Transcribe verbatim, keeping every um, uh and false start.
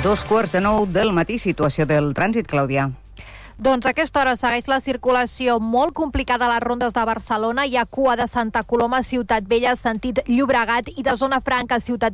dos quarts de nou del matí. Situació del trànsit, Clàudia. Doncs a aquesta hora segueix la circulació molt complicada a les rondes de Barcelona. Hi ha cua de Santa Coloma a Ciutat Vella, sentit Llobregat, i de Zona Franca a Ciutat